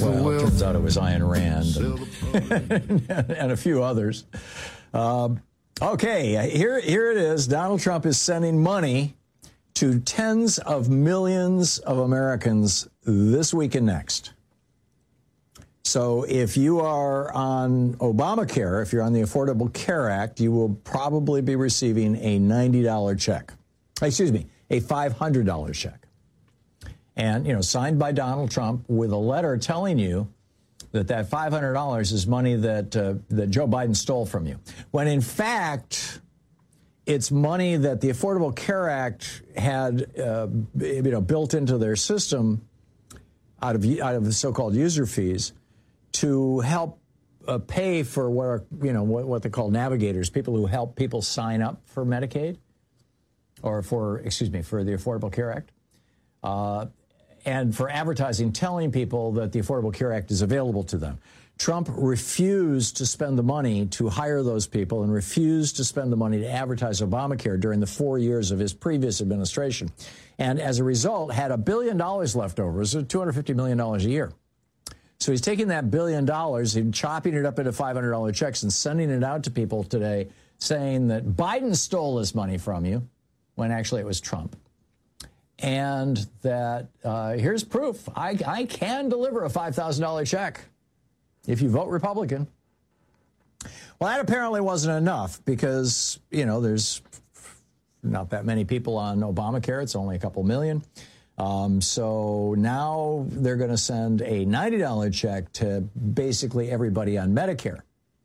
Well, it turns out it was Ayn Rand and a few others. Okay, here it is. Donald Trump is sending money to tens of millions of Americans this week and next. So if you are on Obamacare, if you're on the Affordable Care Act, you will probably be receiving a $90 check. Excuse me, a $500 check. And, signed by Donald Trump with a letter telling you that $500 is money that Joe Biden stole from you. When in fact, it's money that the Affordable Care Act had, built into their system out of the so-called user fees to help pay for what they call navigators, people who help people sign up for Medicaid or for the Affordable Care Act. And for advertising, telling people that the Affordable Care Act is available to them. Trump refused to spend the money to hire those people and refused to spend the money to advertise Obamacare during the 4 years of his previous administration. And as a result, had $1 billion left over. It was $250 million a year. So he's taking that $1 billion and chopping it up into $500 checks and sending it out to people today saying that Biden stole this money from you when actually it was Trump. And that here's proof. I can deliver a $5,000 check if you vote Republican. Well, that apparently wasn't enough because, there's not that many people on Obamacare. It's only a couple million. So now they're going to send a $90 check to basically everybody on Medicare,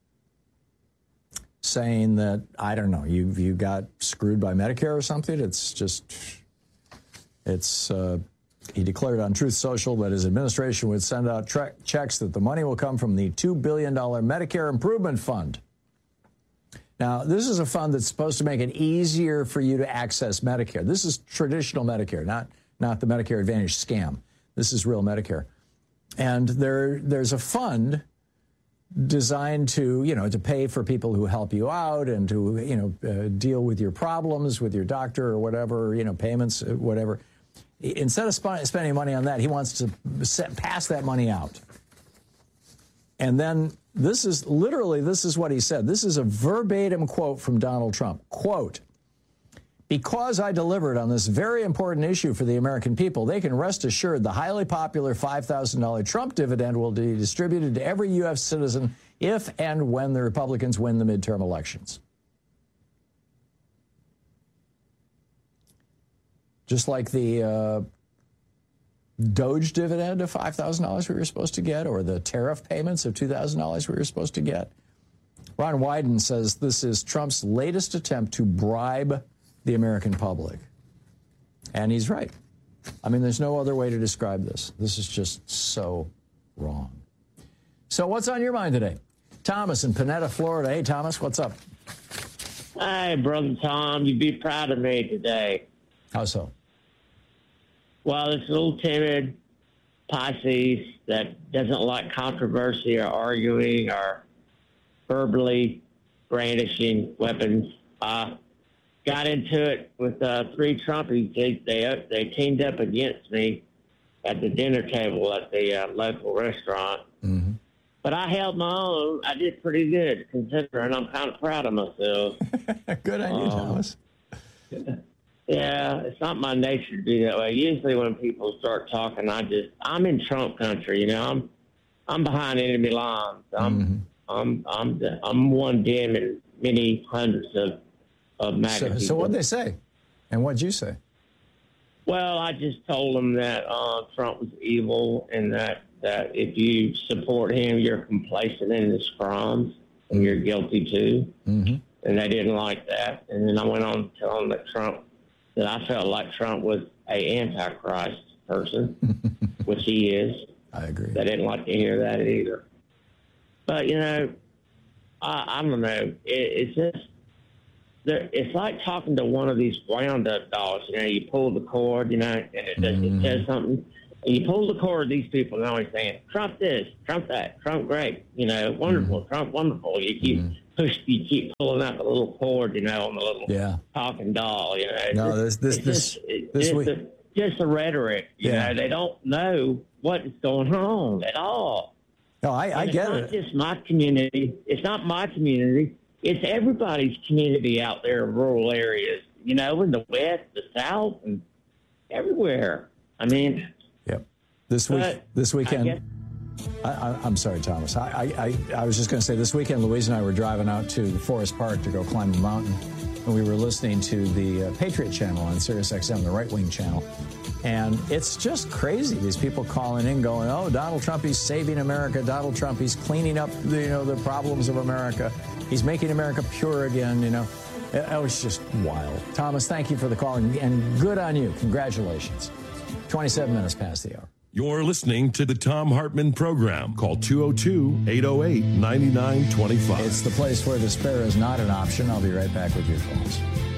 saying that, I don't know, you got screwed by Medicare or something. He declared on Truth Social that his administration would send out checks that the money will come from the $2 billion Medicare Improvement Fund. Now, this is a fund that's supposed to make it easier for you to access Medicare. This is traditional Medicare, not the Medicare Advantage scam. This is real Medicare. And there's a fund designed to, to pay for people who help you out and to, deal with your problems with your doctor or whatever, payments, whatever. Instead of spending money on that, he wants to pass that money out. And then this is what he said. This is a verbatim quote from Donald Trump. Quote, "Because I delivered on this very important issue for the American people, they can rest assured the highly popular $5,000 Trump dividend will be distributed to every U.S. citizen if and when the Republicans win the midterm elections." Just like the Doge dividend of $5,000 we were supposed to get, or the tariff payments of $2,000 we were supposed to get. Ron Wyden says this is Trump's latest attempt to bribe the American public. And he's right. I mean, there's no other way to describe this. This is just so wrong. So what's on your mind today? Thomas in Panetta, Florida. Hey, Thomas, what's up? Hi, Brother Tom. You'd be proud of me today. How so? Well, this little timid Pisces that doesn't like controversy or arguing or verbally brandishing weapons got into it with 3 Trumpies. They teamed up against me at the dinner table at the local restaurant. Mm-hmm. But I held my own. I did pretty good, considering I'm kind of proud of myself. Good on you, Thomas. Yeah, it's not my nature to be that way. Usually when people start talking, I'm in Trump country, I'm behind enemy lines. I'm one dim in many hundreds of MAGA So what'd they say? And what'd you say? Well, I just told them that Trump was evil and that if you support him, you're complacent in his crimes and you're guilty too. Mm-hmm. And they didn't like that. And then I went on to tell them that I felt like Trump was a antichrist person, which he is. I agree. They didn't like to hear that either. But, I don't know. It's just, it's like talking to one of these Roundup dogs. You pull the cord, and it says something. And you pull the cord, these people are always saying, Trump this, Trump that, Trump great, wonderful, Trump wonderful. You keep pulling out the little cord, on the little talking doll, No, this week. Just the rhetoric, they don't know what is going on at all. No, I get it. It's not just my community. It's not my community. It's everybody's community out there in rural areas, in the West, the South, and everywhere. I mean, yep. This weekend. I'm sorry, Thomas. I was just going to say this weekend, Louise and I were driving out to Forest Park to go climb a mountain, and we were listening to the Patriot Channel on Sirius XM, the right-wing channel. And it's just crazy. These people calling in going, oh, Donald Trump, he's saving America. Donald Trump, he's cleaning up, the problems of America. He's making America pure again, It was just wild. Thomas, thank you for the call, and good on you. Congratulations. 27 minutes past the hour. You're listening to the Thom Hartmann Program. Call 202-808-9925. It's the place where despair is not an option. I'll be right back with your calls.